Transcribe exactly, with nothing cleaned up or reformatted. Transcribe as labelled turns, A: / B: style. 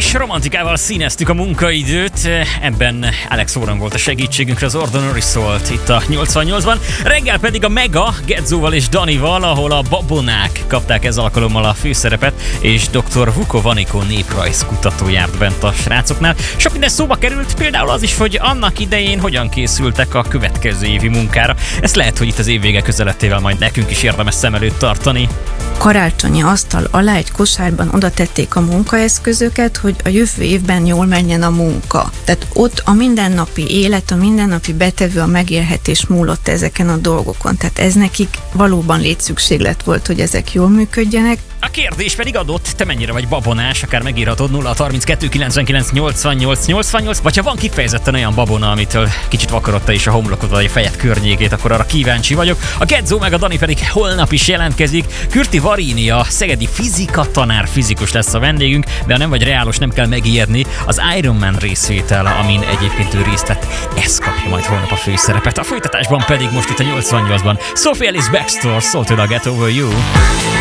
A: kis romantikával színeztük a munkaidőt, ebben Alex Oran volt a segítségünkre, az Ordinary szólt itt a nyolcvannyolcban, reggel pedig a Mega, Gedzóval és Danival, ahol a babonák kapták ez alkalommal a főszerepet, és doktor Vuko Vanikó néprajzkutató járt bent a srácoknál. Sok minden szóba került, például az is, hogy annak idején hogyan készültek a következő évi munkára. Ezt lehet, hogy itt az évvége közelettével majd nekünk is érdemes szem előtt tartani.
B: Karácsonyi asztal alá egy kosárban oda tették a munkaeszközöket, hogy a jövő évben jól menjen a munka. Tehát ott a mindennapi élet, a mindennapi betevő, a megélhetés múlott ezeken a dolgokon. Tehát ez nekik valóban létszükséglet volt, hogy ezek jól működjenek.
A: A kérdés pedig adott, te mennyire vagy babonás, akár megírhatod nulla harminckettő kilencvenkilenc nyolcvannyolc nyolcvannyolc, vagy ha van kifejezetten olyan babona, amitől kicsit vakarodta is a homlokod vagy a fejed környékét, akkor arra kíváncsi vagyok. A Gedzó meg a Dani pedig holnap is jelentkezik. Kürti Varini, a szegedi fizika tanár fizikus lesz a vendégünk, de ha nem vagy reálos, nem kell megijedni, az Iron Man részvétel, amin egyébként ő részt vett, ez kapja majd holnap a főszerepet. A folytatásban pedig most itt a nyolcvannyolcban Sophie Ellis Bextor, szólt a Get Over You.